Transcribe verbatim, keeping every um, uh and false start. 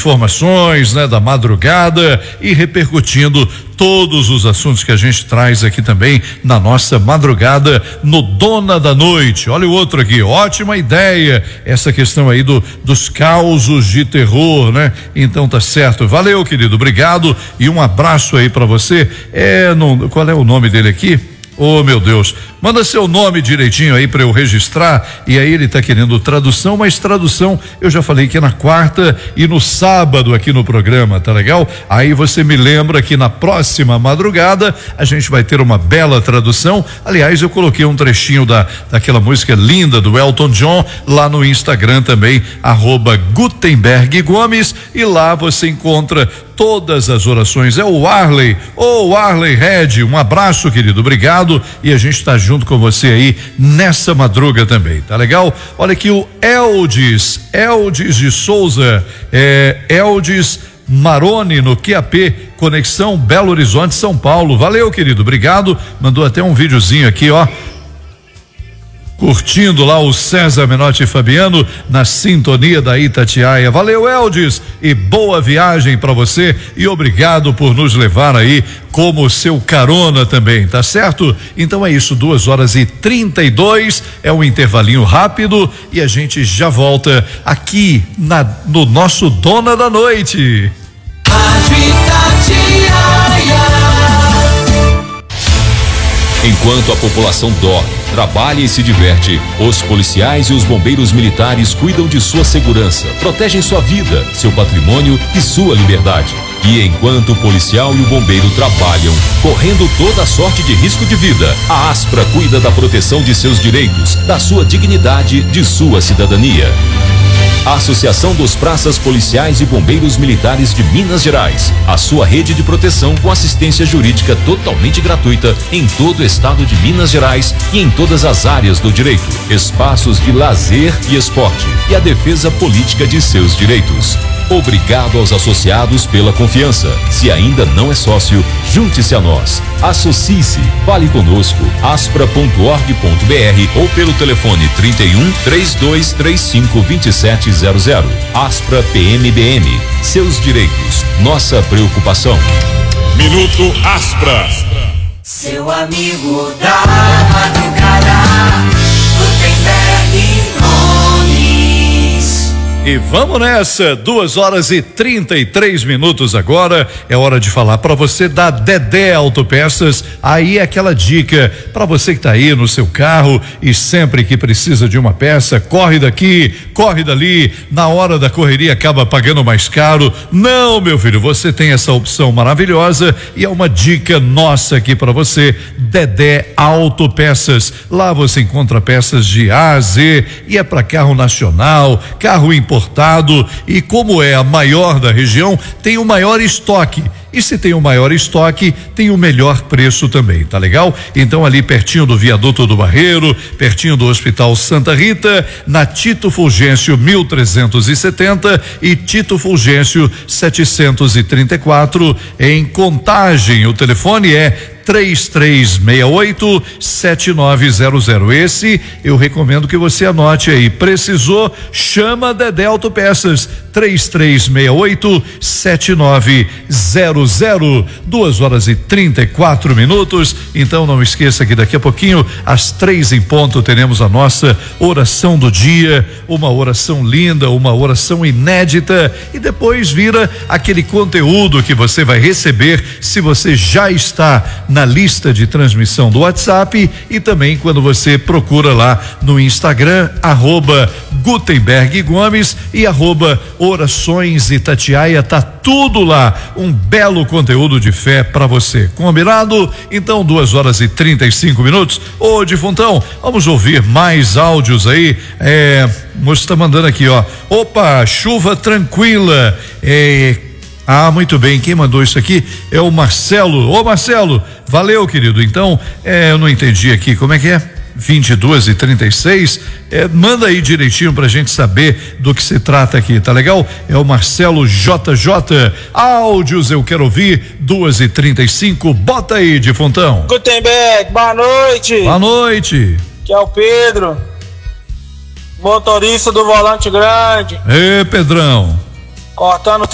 informações, né, da madrugada e repercutindo todos os assuntos que a gente traz aqui também na nossa madrugada no Dona da Noite. Olha o outro aqui, ótima ideia, essa questão aí do dos causos de terror, né? Então tá certo. Valeu, querido, obrigado e um abraço aí pra você. É, no, qual é o nome dele aqui? Oh, meu Deus, manda seu nome direitinho aí para eu registrar. E aí ele tá querendo tradução, mas tradução eu já falei que é na quarta e no sábado aqui no programa, tá legal? Aí você me lembra que na próxima madrugada a gente vai ter uma bela tradução. Aliás, eu coloquei um trechinho da daquela música linda do Elton John lá no Instagram também, arroba Gutenberg Gomes, e lá você encontra todas as orações. É o Arley, ô oh, Arley Red, um abraço, querido, obrigado, e a gente está junto com você aí nessa madruga também, tá legal? Olha aqui o Eldis, Eldis de Souza, é, Eldis Maroni no Q A P, conexão Belo Horizonte, São Paulo. Valeu, querido, obrigado, mandou até um videozinho aqui, ó, curtindo lá o César Menotti e Fabiano na sintonia da Itatiaia. Valeu, Eldis, e boa viagem para você e obrigado por nos levar aí como seu carona também, tá certo? Então é isso, duas horas e trinta e dois, é um intervalinho rápido e a gente já volta aqui na, no nosso Dona da Noite. Enquanto a população dorme, trabalha e se diverte, os policiais e os bombeiros militares cuidam de sua segurança, protegem sua vida, seu patrimônio e sua liberdade. E enquanto o policial e o bombeiro trabalham, correndo toda a sorte de risco de vida, a Aspra cuida da proteção de seus direitos, da sua dignidade, de sua cidadania. A Associação dos Praças Policiais e Bombeiros Militares de Minas Gerais. A sua rede de proteção com assistência jurídica totalmente gratuita em todo o estado de Minas Gerais e em todas as áreas do direito, espaços de lazer e esporte e a defesa política de seus direitos. Obrigado aos associados pela confiança. Se ainda não é sócio, junte-se a nós. Associe-se, fale conosco, aspra ponto org ponto br ou pelo telefone trinta e um, trinta e dois, trinta e cinco, vinte e sete zero zero. Aspra P M B M. Seus direitos, nossa preocupação. Minuto Aspra. Seu amigo da madrugada, Gutenberg Gomes. E vamos nessa, duas horas e trinta e três minutos agora, é hora de falar para você da Dedé Autopeças. Aí é aquela dica para você que tá aí no seu carro e sempre que precisa de uma peça, corre daqui, corre dali, na hora da correria acaba pagando mais caro. Não, meu filho, você tem essa opção maravilhosa e é uma dica nossa aqui para você, Dedé Autopeças. Lá você encontra peças de A a Z e é para carro nacional, carro importado. Importado, e como é a maior da região, tem o maior estoque. E se tem o maior estoque, tem o melhor preço também, tá legal? Então ali pertinho do Viaduto do Barreiro, pertinho do Hospital Santa Rita, na Tito Fulgêncio mil trezentos e setenta e Tito Fulgêncio setecentos e trinta e quatro, em Contagem. O telefone é três três seis oito, sete nove zero zero. Esse eu recomendo que você anote aí. Precisou, chama Dedé Autopeças, três três seis oito, sete nove zero zero. Duas horas e trinta e quatro minutos. Então não esqueça que daqui a pouquinho, às três em ponto, teremos a nossa oração do dia, uma oração linda, uma oração inédita, e depois vira aquele conteúdo que você vai receber se você já está na lista de transmissão do WhatsApp e também quando você procura lá no Instagram, arroba Gutenberg Gomes e arroba Orações Itatiaia, tá tudo lá, um belo conteúdo de fé para você, combinado? Então duas horas e trinta e cinco minutos. Ô Difuntão, vamos ouvir mais áudios aí. É, o moço tá mandando aqui, ó, opa, chuva tranquila, é, ah, muito bem, quem mandou isso aqui é o Marcelo. Ô Marcelo, valeu, querido. Então, é, eu não entendi aqui, como é que é? vinte e duas e trinta e seis, é, manda aí direitinho pra gente saber do que se trata aqui, tá legal? É o Marcelo J J. Áudios eu quero ouvir, duas e trinta e cinco, bota aí, Difuntão. Gutenberg, boa noite. Boa noite. Que é o Pedro, motorista do Volante Grande. Ê, Pedrão. Cortando